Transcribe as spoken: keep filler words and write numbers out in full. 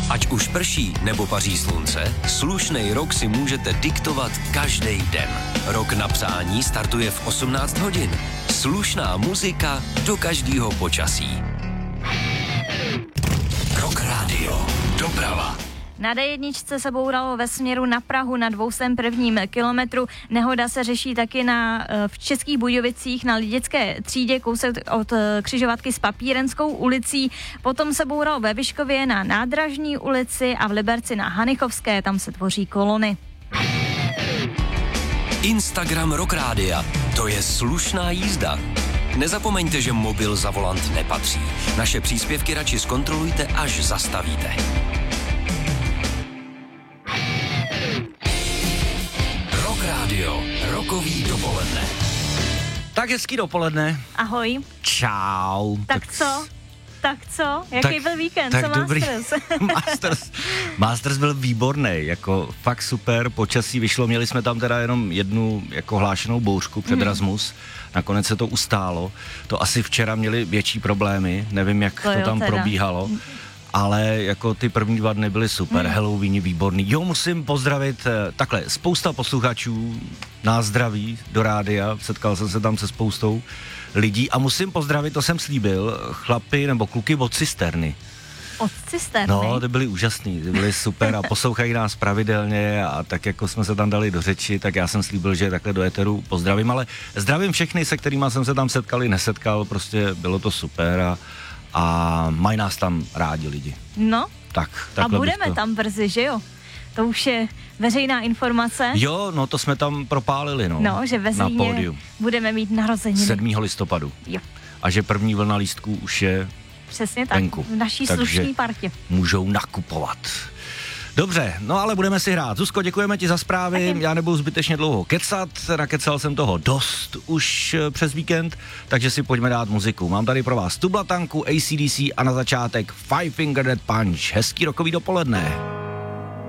Ať už prší nebo paří slunce, slušnej rok si můžete diktovat každý den. Rok na přání startuje v osmnáct hodin. Slušná muzika do každého počasí. Rock Radio. Doprava. Na dé jedna se bouralo ve směru na Prahu na dvoustém prvním kilometru. Nehoda se řeší taky na, v Českých Budějovicích na Lidické třídě, kousek od křižovatky s Papírenskou ulicí. Potom se bouralo ve Vyškově na Nádražní ulici a v Liberci na Hanichovské, tam se tvoří kolony. Instagram Rock Rádia. To je slušná jízda. Nezapomeňte, že mobil za volant nepatří. Naše příspěvky radši zkontrolujte, až zastavíte. Rock Radio. Rokový dopoledne. Tak hezký dopoledne. Ahoj. Čau. Tak, tak co? Tak co? Jaký tak, byl víkend? Tak co dobrý. Masters? Masters? Masters byl výborný, jako fakt super, počasí vyšlo, měli jsme tam teda jenom jednu jako hlášenou bouřku před hmm. Rasmus, nakonec se to ustálo, to asi včera měli větší problémy, nevím, jak to, to tam teda probíhalo. Ale jako ty první dva dny byly super, hmm. Halloweeni výborný. Jo, musím pozdravit, takhle, spousta posluchačů nás zdraví do rádia, setkal jsem se tam se spoustou lidí a musím pozdravit, to jsem slíbil, chlapy nebo kluky od Cisterny. Od Cisterny? No, ty byli úžasný, ty byli super a poslouchají nás pravidelně a tak jako jsme se tam dali do řeči, tak já jsem slíbil, že takhle do éteru pozdravím, ale zdravím všechny, se kterýma jsem se tam setkal i nesetkal, prostě bylo to super a a mají nás tam rádi lidi. No, tak, a budeme to tam brzy, že jo? To už je veřejná informace. Jo, no to jsme tam propálili, no. No, že ve Zlíně budeme mít narozeniny. sedmého listopadu. Jo. A že první vlna lístků už je přesně tak, venku. V naší slušné partě. Můžou nakupovat. Dobře, no ale budeme si hrát. Zuzko, děkujeme ti za zprávy, taky. Já nebudu zbytečně dlouho kecat, nakecal jsem toho dost už přes víkend, takže si pojďme dát muziku. Mám tady pro vás Tublatanku, A C D C a na začátek Five Finger Death Punch. Hezký rokový dopoledne.